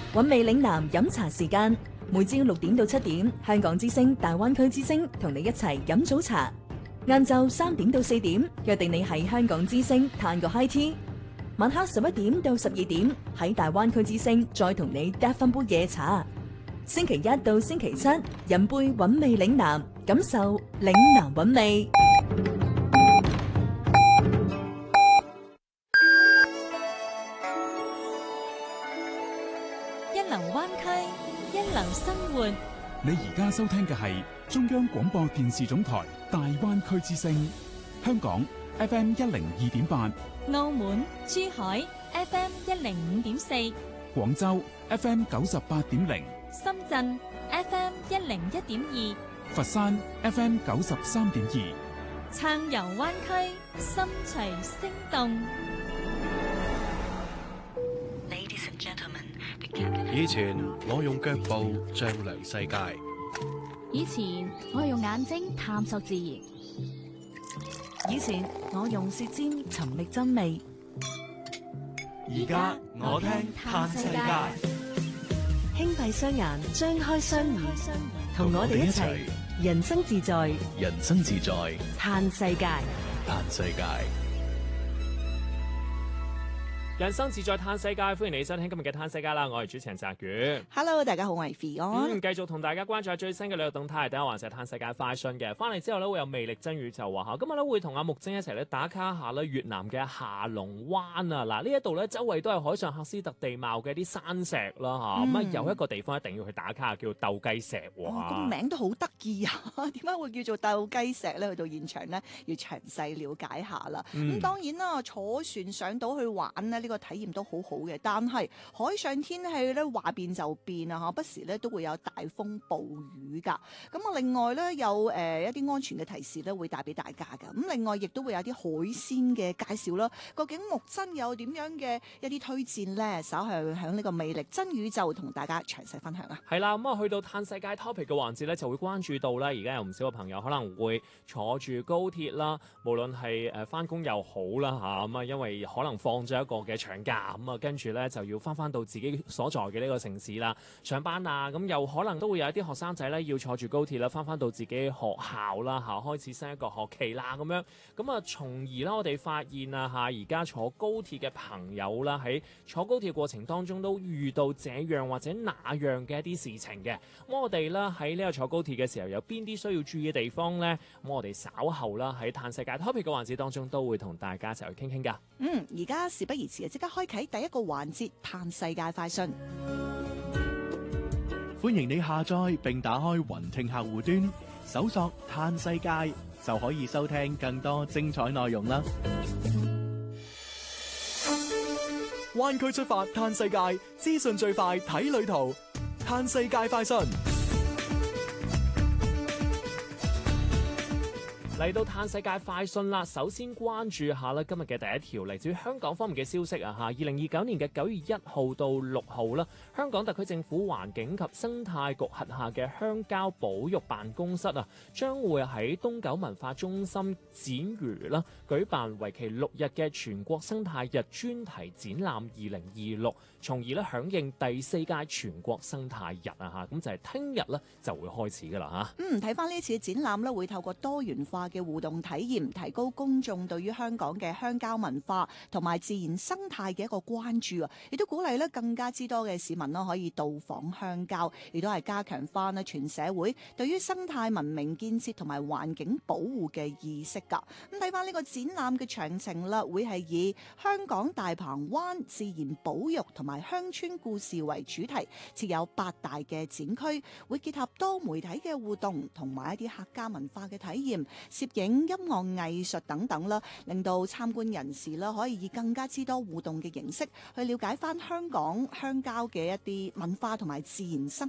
韻味嶺南飲茶時間，每朝6點到7點，香港之聲、大灣區之聲同你一齊飲早茶。晏晝3點到4點，約定你喺香港之聲嘆個 high tea。晚黑11點到12點，喺大灣區之聲再同你嗒翻杯夜茶。星期一到星期七，飲杯韻味嶺南，感受嶺南韻味。 一流灣區，一流生活。 你而家收聽嘅係中央廣播電視總台大灣區之聲，香港 FM 102.8， 澳門、珠海 FM 105.4， 廣州 FM 98.0， 深圳 FM 101.2， 佛山 FM 93.2， 暢遊灣區，心隨聲動。 以前我用腳步丈量世界， 以前我用眼睛探索自然， 以前我用舌尖尋覓真味， 而家我聽嘆世界。 輕閉雙眼，張開雙耳，同我哋一齊人生自在， 人生自在， 嘆世界。 嘆世界。 人生自在嘆世界，歡迎你收聽今日嘅嘆世界啦！我係主持人澤宇。 Hello， 大家好，我係 Fion。 繼續同大家關注下最新嘅旅遊動態，等下還是嘆世界快訊嘅。翻嚟之後咧，會有魅力真宇宙話今日咧會同阿木晶一齊咧打卡下咧越南嘅下龍灣啊！嗱，呢一度咧周圍都係海上喀斯特地貌嘅啲山石啦嚇，咁有一個地方一定要去打卡，叫鬥雞石喎。 個名都好得意啊！點解會叫做鬥雞石咧？去到現場咧，要詳細了解下啦。咁當然啦，坐船上到去玩咧，呢個體驗都好好嘅，但係海上天氣咧話變就變啊！不時咧都會有大風暴雨㗎。咁啊，另外咧有一啲安全嘅提示咧會帶俾大家㗎。咁另外亦都會有啲海鮮嘅介紹啦。究竟木真有點樣嘅一啲推薦咧？稍後響呢個魅力真宇宙同大家詳細分享啊！ 係啦，咁啊去到嘆世界 topic 嘅環節咧，就會關注到咧，而家有唔少嘅朋友可能會坐住高鐵啦，無論係返工又好啦嚇，咁啊因為可能放咗一個嘅長假。咁啊，跟住咧就要翻到自己所在嘅呢個城市啦，上班啊，咁又可能都會有一啲學生仔咧要坐住高鐵啦，翻到自己學校啦嚇，開始新一個學期啦咁樣，咁啊，從而啦，我哋發現啊嚇，而家坐高鐵嘅朋友啦，喺坐高鐵過程當中都遇到這樣或者那樣嘅一啲事情嘅。咁我哋啦喺呢個坐高鐵嘅時候，有邊啲需要注意嘅地方呢？咁我哋稍後啦喺嘆世界 topic 嘅環節當中，都會同大家一齊去傾傾㗎。 而家事不宜遲啊，即刻開啟第一個環節嘆世界快訊。 歡迎你下載並打開雲聽客戶端，搜索嘆世界就可以收聽更多精彩內容啦。 灣區出發嘆世界，資訊最快睇旅途，嘆世界快訊。 嚟到嘆世界快訊啦，首先關注下啦今日嘅第一條嚟自於香港方面嘅消息啊嚇，2029年嘅9月1號到6號啦，香港特區政府環境及生態局轄下嘅鄉郊保育辦公室啊，將會喺東九文化中心展娛啦舉辦為期6日嘅全國生態日專題展覽2026，從而咧響應第4屆全國生態日啊嚇，咁就係聽日咧就會開始㗎啦嚇。 睇翻呢次嘅展覽咧，會透過多元化嘅互動體驗，提高公眾對於香港嘅鄉郊文化同埋自然生態嘅一個關注啊！亦都鼓勵咧更加之多嘅市民啦可以到訪鄉郊，亦都係加強翻咧全社會對於生態文明建設同埋環境保護嘅意識㗎。咁睇翻呢個展覽嘅詳情啦，會係以香港大鵬灣自然保育同埋鄉村故事為主題，設有8大嘅展區，會結合多媒體嘅互動同埋一啲客家文化嘅體驗。攝影、音樂、藝術等等啦，令到參觀人士啦可以以更加之多互動嘅形式去了解翻香港鄉郊嘅一啲文化同埋自然生